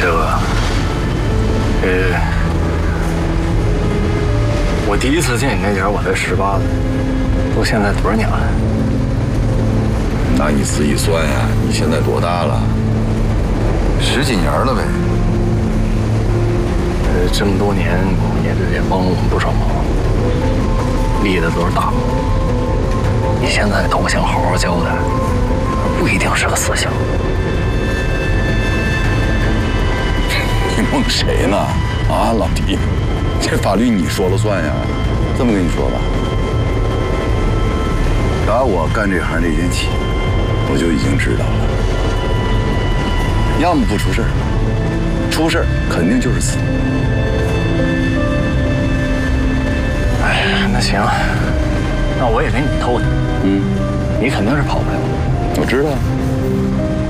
这个，我第一次见你那前我才18岁，都现在多少年了？ 拿你自己算呀，你现在多大了？10几年了呗。 这么多年也帮了我们不少忙，立的都是大功。你现在都想好好交代，不一定是个死刑。 你蒙谁呢？啊，老弟，这法律你说了算呀。这么跟你说吧，打我干这行那天起，我就已经知道了，要么不出事儿，出事儿肯定就是死。 哎，那行，那我也给你透透。你肯定是跑不了。 我知道。